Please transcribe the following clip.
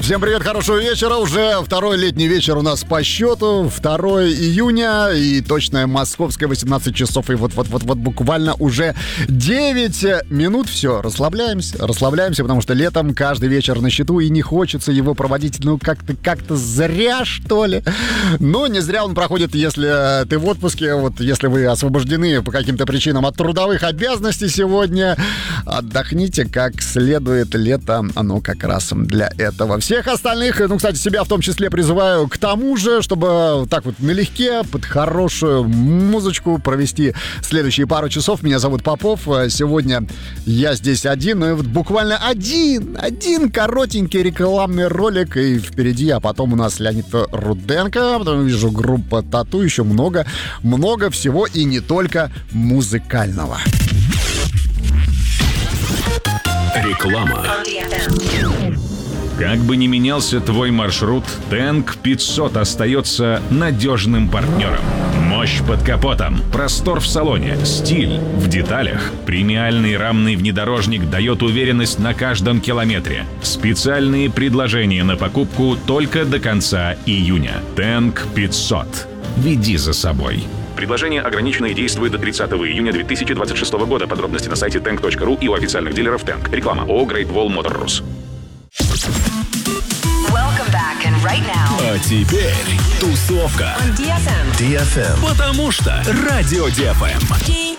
Всем привет, хорошего вечера. Уже второй летний вечер у нас по счету. 2 июня и точное московское 18 часов. И вот буквально уже 9 минут. Все, расслабляемся, потому что летом каждый вечер на счету и не хочется его проводить, как-то зря, что ли. Но не зря он проходит, если ты в отпуске, вот если вы освобождены по каким-то причинам от трудовых обязанностей сегодня. Отдохните как следует. Лето, оно как раз для этого. Всех остальных, кстати, себя в том числе призываю к тому же, чтобы так вот налегке, под хорошую музычку провести следующие пару часов. Меня зовут Попов. Сегодня я здесь один, и вот буквально один коротенький рекламный ролик, и впереди, а потом у нас Леонид Руденко, потом вижу группа Тату, еще много всего, и не только музыкального. Реклама. Как бы ни менялся твой маршрут, Тэнк 500 остается надежным партнером. Мощь под капотом, простор в салоне, стиль в деталях. Премиальный рамный внедорожник дает уверенность на каждом километре. Специальные предложения на покупку только до конца июня. Тэнк 500. Веди за собой. Предложение ограничено и действует до 30 июня 2026 года. Подробности на сайте tank.ru и у официальных дилеров Тэнк. Реклама ООО Great Wall Motor. Right now. А теперь тусовка. On DFM. Потому что Радио DFM.